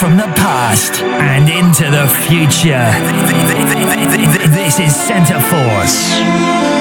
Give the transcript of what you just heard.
from the past and into the future. This is Center Force.